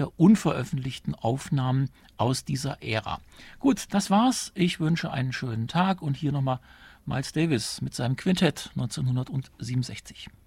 unveröffentlichten Aufnahmen aus dieser Ära. Gut, das war's. Ich wünsche einen schönen Tag und hier nochmal Miles Davis mit seinem Quintett 1967.